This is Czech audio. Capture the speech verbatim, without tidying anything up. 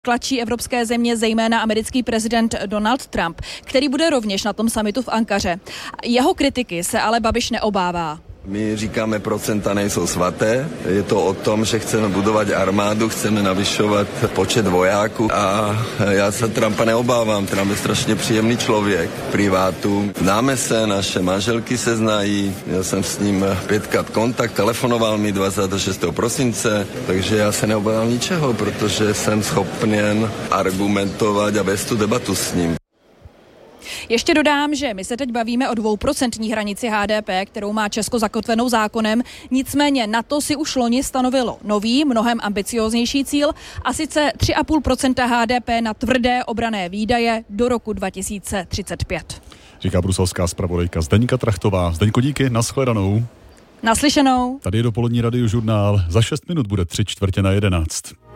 tlačí evropské země, zejména americký prezident Donald Trump, který bude rovněž na tom summitu v Ankaře. Jeho kritiky se ale Babiš neobává. My říkáme, procenta nejsou svaté. Je to o tom, že chceme budovat armádu, chceme navyšovat počet vojáků a já se Trumpa neobávám. Trump je strašně příjemný člověk, privátu. Známe se, naše manželky se znají, já jsem s ním pětkrát kontakt, telefonoval mi dvacátého šestého prosince, takže já se neobávám ničeho, protože jsem schopen argumentovat a vést tu debatu s ním. Ještě dodám, že my se teď bavíme o dvouprocentní hranici H D P, kterou má Česko zakotvenou zákonem. Nicméně NATO si už loni stanovilo nový, mnohem ambicióznější cíl, a sice tři a půl procenta H D P na tvrdé obranné výdaje do roku dva tisíce třicet pět. Říká bruselská zpravodajka Zdeňka Trachtová. Zdeňko, díky, nashledanou. Naslyšenou. Tady je dopolední radiožurnál. Za šest minut bude tři čtvrtě na jedenáct.